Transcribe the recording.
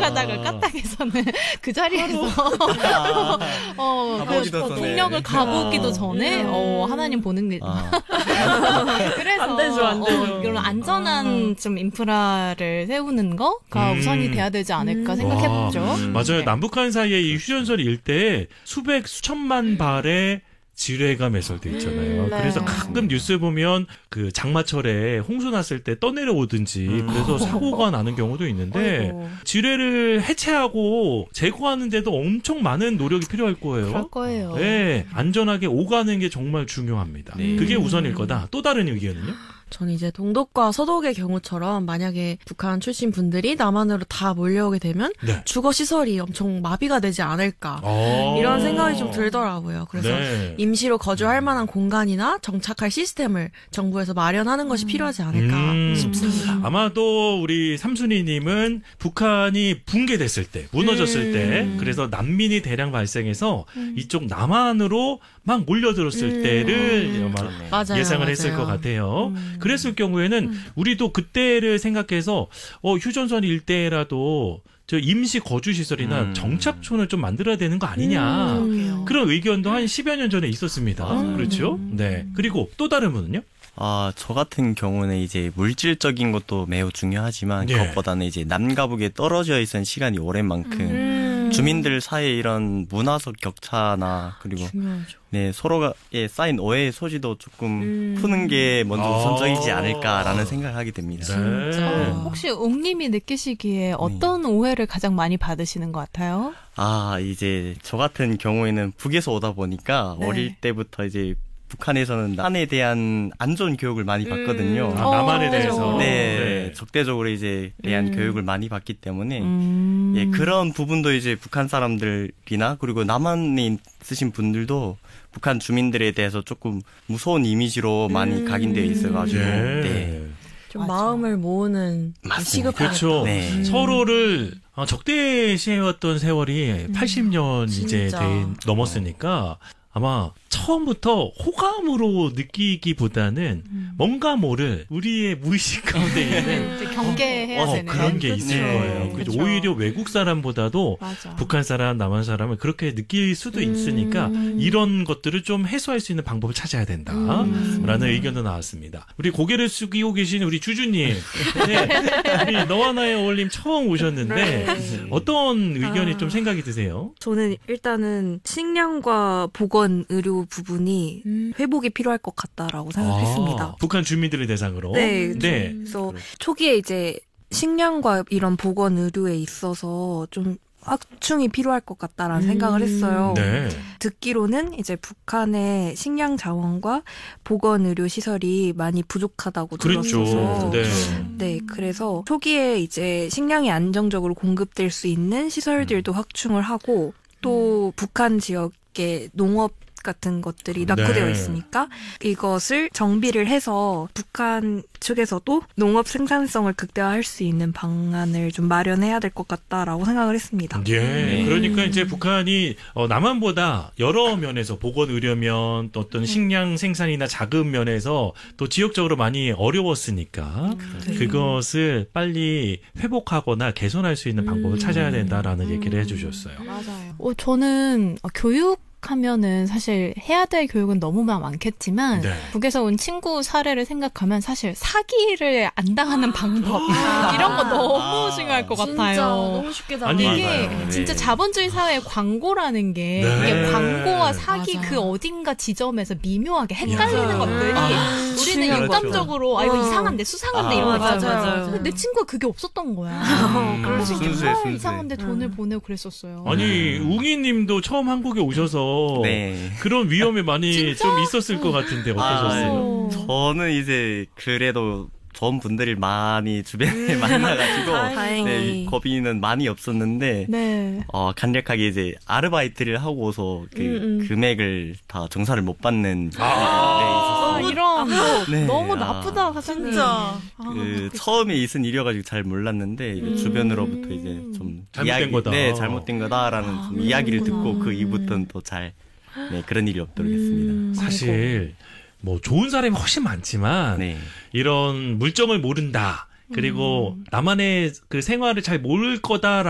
가다가 까딱에서는 그 자리에서 그 폭력을 가보기도 전에 하나님 보는 일. 그래서 안 되죠. 이런 안전한 좀 인프라를 세우는 거가 우선이 돼야 되지 않을까 생각해보죠. 맞아요. 네. 남북한 사이에 이 휴전선 일대에 수백 수천만 발의 지뢰가 매설돼 있잖아요. 네. 그래서 가끔 뉴스 보면 그 장마철에 홍수 났을 때 떠내려오든지 그래서 사고가 나는 경우도 있는데 어이구. 지뢰를 해체하고 제거하는데도 엄청 많은 노력이 필요할 거예요. 그럴 거예요. 네, 안전하게 오가는 게 정말 중요합니다. 네. 그게 우선일 거다. 또 다른 의견은요? 저는 이제 동독과 서독의 경우처럼 만약에 북한 출신 분들이 남한으로 다 몰려오게 되면 네. 주거 시설이 엄청 마비가 되지 않을까 이런 생각이 좀 들더라고요. 그래서 네. 임시로 거주할 만한 공간이나 정착할 시스템을 정부에서 마련하는 것이 필요하지 않을까 싶습니다. 아마도 우리 삼순이님은 북한이 붕괴됐을 때, 무너졌을 때, 그래서 난민이 대량 발생해서 이쪽 남한으로 막 몰려들었을 때를 아마 맞아요, 예상을 했을 맞아요. 것 같아요. 그랬을 경우에는 우리도 그때를 생각해서 휴전선 일대라도 저 임시 거주 시설이나 정착촌을 좀 만들어야 되는 거 아니냐. 그런 의견도 한 10여 년 전에 있었습니다. 그렇죠? 네. 그리고 또 다른 분은요? 저 같은 경우는 이제 물질적인 것도 매우 중요하지만 예. 그것보다는 이제 남과 북에 떨어져 있은 시간이 오랜 만큼 주민들 사이에 이런 문화적 격차나 그리고 중요하죠. 네, 서로에 쌓인 오해의 소지도 조금 푸는 게 먼저 우선적이지 않을까라는 생각을 하게 됩니다. 네. 혹시 웅님이 느끼시기에 어떤 오해를 가장 많이 받으시는 것 같아요? 이제 저 같은 경우에는 북에서 오다 보니까 네. 어릴 때부터 이제 북한에서는 남한에 대한 안 좋은 교육을 많이 받거든요. 남한에 대해서. 네, 적대적으로 이제 대한 교육을 많이 받기 때문에 예, 그런 부분도 이제 북한 사람들이나 그리고 남한에 있으신 분들도 북한 주민들에 대해서 조금 무서운 이미지로 많이 각인되어 있어가지고 예. 네. 좀 맞아. 마음을 모으는 맞습니다. 시급하겠다. 그렇죠. 네. 서로를 적대시해왔던 세월이 80년 이제 진짜. 넘었으니까 아마 처음부터 호감으로 느끼기보다는 뭔가 모를 우리의 무의식 가운데 있는 이제 경계해야 되는 그런 게 있을 그쵸. 거예요. 그쵸. 오히려 외국 사람보다도 맞아. 북한 사람, 남한 사람을 그렇게 느낄 수도 있으니까 이런 것들을 좀 해소할 수 있는 방법을 찾아야 된다라는 의견도 나왔습니다. 우리 고개를 숙이고 계신 우리 주주님, 네, 우리 너와 나의 어울림 처음 오셨는데 어떤 의견이 좀 생각이 드세요? 저는 일단은 식량과 보건 의료 부분이 회복이 필요할 것 같다라고 생각했습니다. 북한 주민들을 대상으로. 네, 네. 그래서 초기에 이제 식량과 이런 보건 의료에 있어서 좀 확충이 필요할 것 같다라는 생각을 했어요. 네. 듣기로는 이제 북한의 식량 자원과 보건 의료 시설이 많이 부족하다고 그렇죠. 들었어서 네. 네, 그래서 초기에 이제 식량이 안정적으로 공급될 수 있는 시설들도 확충을 하고 또 북한 지역의 농업 같은 것들이 낙후되어 네. 있으니까 이것을 정비를 해서 북한 측에서도 농업 생산성을 극대화할 수 있는 방안을 좀 마련해야 될 것 같다라고 생각을 했습니다. 예. 그러니까 이제 북한이 남한보다 여러 면에서 보건 의료면 또 어떤 식량 생산이나 자금 면에서 또 지역적으로 많이 어려웠으니까 그것을 빨리 회복하거나 개선할 수 있는 방법을 찾아야 된다라는 얘기를 해주셨어요. 맞아요. 저는 교육 하면은 사실 해야 될 교육은 너무 많겠지만 네. 북에서 온 친구 사례를 생각하면 사실 사기를 안 당하는 방법 이런 거 너무 중요할 것 진짜 같아요. 너무 쉽게 아니, 당해. 이게 맞아요. 진짜 네. 자본주의 사회의 광고라는 게 네. 이게 광고와 사기 맞아. 그 어딘가 지점에서 미묘하게 헷갈리는 맞아요. 것들이 우리는 중요하죠. 인감적으로 이거 이상한데 수상한데 이런 거 맞아요, 있잖아요. 맞아요. 근데 내 친구가 그게 없었던 거야. 그래서 순수해, 정말 순수해. 이상한데 돈을 보내고 그랬었어요. 아니 웅이님도 처음 한국에 오셔서 네. 그런 위험이 많이 좀 있었을 것 같은데 어떠셨어요? 저는 이제 그래도 좋은 분들이 많이 주변에 만나가지고 다행히. 네, 겁이는 많이 없었는데 네. 간략하게 이제 아르바이트를 하고서 그 금액을 다 정산을 못 받는 이런 네. 너무 나쁘다 사장님. 진짜. 처음에 있은 일이어가지고 잘 몰랐는데 이제 주변으로부터 이제 좀 잘못된 거다. 네, 잘못된 거다라는 좀 이야기를 듣고 그 이후부터는 또 잘 그런 일이 없도록 했습니다. 사실 뭐 좋은 사람이 훨씬 많지만 네. 이런 물정을 모른다. 그리고 나만의 그 생활을 잘 모를 거다.